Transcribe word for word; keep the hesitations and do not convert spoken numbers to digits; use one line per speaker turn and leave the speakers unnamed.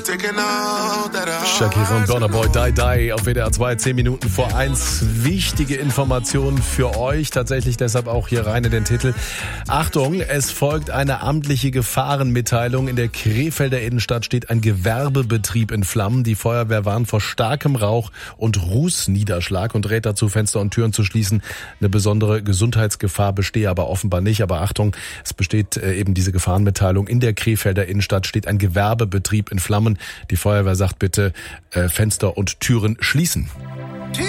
Shakira und Burna Boy, Die Die auf W D R zwei, zehn Minuten vor eins. Wichtige Informationen für euch, tatsächlich deshalb auch hier rein in den Titel. Achtung, es folgt eine amtliche Gefahrenmitteilung. In der Krefelder Innenstadt steht ein Gewerbebetrieb in Flammen. Die Feuerwehr warnt vor starkem Rauch und Rußniederschlag und rät dazu, Fenster und Türen zu schließen. Eine besondere Gesundheitsgefahr bestehe aber offenbar nicht. Aber Achtung, es besteht eben diese Gefahrenmitteilung. In der Krefelder Innenstadt steht ein Gewerbebetrieb in Flammen. Die Feuerwehr sagt bitte, äh, Fenster und Türen schließen.